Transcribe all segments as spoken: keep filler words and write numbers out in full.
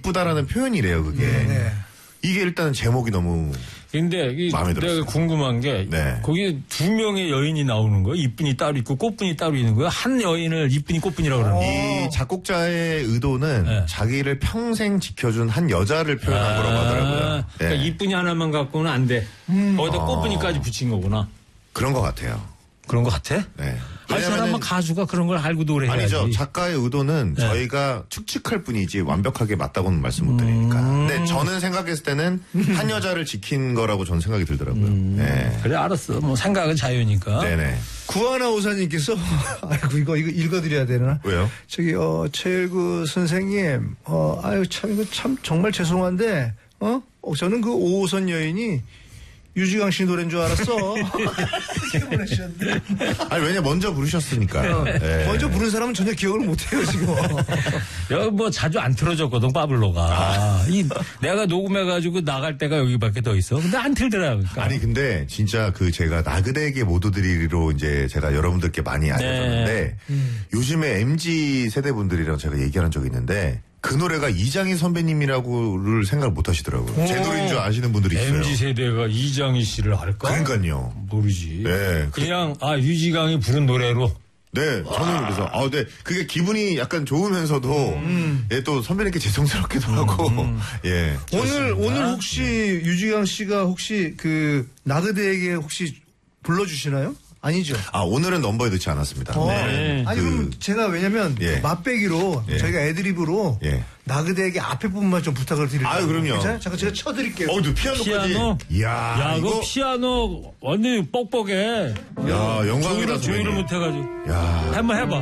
이쁘다라는 표현이래요, 그게. 네. 이게 일단은 제목이 너무. 근데 이 마음에 내가 들었어요. 궁금한 게 네. 거기 두 명의 여인이 나오는 거예요. 이쁜이 따로 있고 꽃분이 따로 있는 거예요. 한 여인을 이쁜이 꽃분이라고 그러는 거예요. 이 작곡자의 의도는 네. 자기를 평생 지켜준 한 여자를 표현한 거라고 하더라고요. 그러니까 예. 이쁜이 하나만 갖고는 안 돼. 음. 거기다 어. 꽃분이까지 붙인 거구나. 그런 것 같아요. 그런 거 같아? 네. 할 사람은 가수가 그런 걸 알고 노래해야지. 아니죠. 작가의 의도는 네. 저희가 측측할 뿐이지 완벽하게 맞다고는 말씀 못 드리니까. 음. 근데 저는 생각했을 때는 한 여자를 지킨 거라고 저는 생각이 들더라고요. 음. 네. 그래 알았어. 뭐 생각은 자유니까. 네네. 구하나 오사님께서 아이고 이거 이거 읽어드려야 되나? 왜요? 저기 어 최일구 선생님 어 아유 참 이거 참 정말 죄송한데 어, 어 저는 그 오호선 여인이 유지강 씨 노래인 줄 알았어. 이렇게 보내주셨는데. 아니 왜냐 먼저 부르셨으니까요. 네. 먼저 부른 사람은 전혀 기억을 못해요 지금. 여기 뭐 자주 안 틀어졌거든 파블로가. 아. 이 내가 녹음해가지고 나갈 때가 여기밖에 더 있어. 근데 안 틀더라. 그러니까. 아니 근데 진짜 그 제가 나그네에게 모두들이로 이제 제가 여러분들께 많이 알려줬는데 네. 음. 요즘에 엠지 세대분들이랑 제가 얘기한 적이 있는데 그 노래가 이장희 선배님이라고를 생각을 못 하시더라고요. 제 노래인 줄 아시는 분들이 있어요. 엠지 세대가 이장희 씨를 알까? 그러니까요. 모르지. 네. 그냥 아 유지강이 부른 노래로. 네, 저는 그래서 아, 네, 그게 기분이 약간 좋으면서도 음. 예, 또 선배님께 죄송스럽기도 하고 예. 오늘 오늘 혹시 유지강 씨가 혹시 그 나그대에게 혹시 불러주시나요? 아니죠. 아 오늘은 넘버에 넣지 않았습니다. 어. 네. 아니 그- 그럼 제가 왜냐면 예. 맛배기로 예. 저희가 애드립으로 예. 나그대에게 앞에 부분만 좀 부탁을 드릴게요. 아유, 그럼요. 괜찮아요? 잠깐 제가 쳐드릴게요. 어, 너 피아노까지. 피아노? 이야, 야, 이거 이거 피아노 완전히 뻑뻑해. 야, 영광이다. 조율을, 조율을 선배님. 못해가지고. 야, 한번 해봐.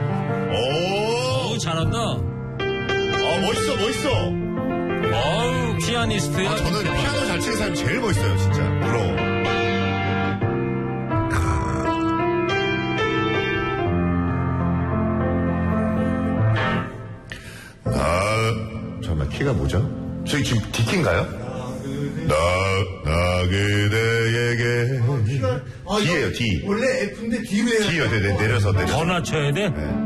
오, 어우, 잘한다. 아 멋있어, 멋있어. 어우, 피아니스트야. 아, 저는 피아노 잘 치는 사람이 제일 멋있어요, 진짜. 부러워. 아, 잠깐만, 키가 뭐죠? 저희 지금 D키인가요? 나, 나 그대에게. 아, D예요, D. 원래 F인데 D로 해야 D요, 네, 네, 내려서, 내려서. 더 낮춰야 돼? 네.